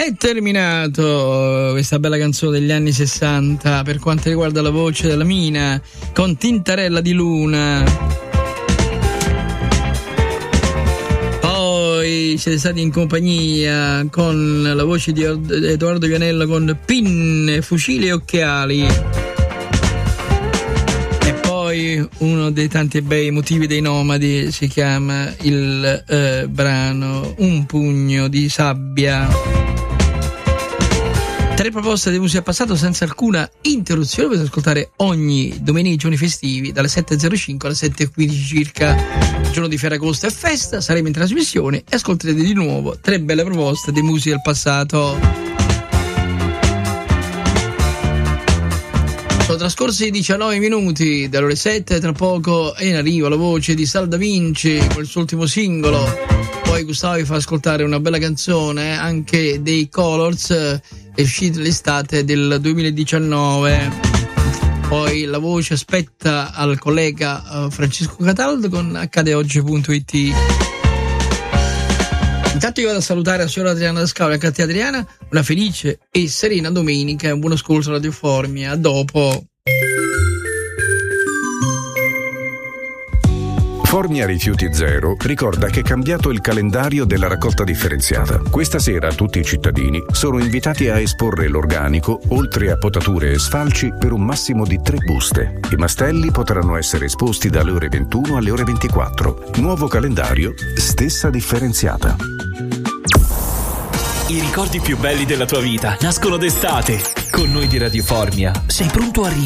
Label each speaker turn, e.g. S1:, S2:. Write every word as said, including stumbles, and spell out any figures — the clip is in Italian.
S1: È terminato questa bella canzone degli anni sessanta per quanto riguarda la voce della Mina con Tintarella di Luna. Poi siete stati in compagnia con la voce di Edoardo Vianello con Pinne, Fucili e Occhiali. E poi uno dei tanti bei motivi dei Nomadi si chiama il eh, brano Un pugno di sabbia. Tre proposte di musica passato senza alcuna interruzione, potete ascoltare ogni domenica, giorni festivi, dalle sette e zero cinque alle sette e quindici circa. Il giorno di Ferragosto e festa, saremo in trasmissione e ascolterete di nuovo tre belle proposte di musica del passato. Sono trascorsi diciannove minuti dalle ore sette, tra poco è in arrivo la voce di Sal Da Vinci con il suo ultimo singolo. Poi Gustavo vi fa ascoltare una bella canzone anche dei Colors, è uscita l'estate del duemiladiciannove. Poi la voce aspetta al collega uh, Francesco Cataldo con accade oggi punto it. Intanto io vado a salutare la signora Adriana Scala e la Katia Adriana, una felice e serena domenica e un buon ascolto Radio Formia. A dopo.
S2: Formia Rifiuti Zero ricorda che è cambiato il calendario della raccolta differenziata. Questa sera tutti i cittadini sono invitati a esporre l'organico, oltre a potature e sfalci, per un massimo di tre buste. I mastelli potranno essere esposti dalle ore ventuno alle ore ventiquattro. Nuovo calendario, stessa differenziata.
S3: I ricordi più belli della tua vita nascono d'estate. Con noi di Radio Formia sei pronto a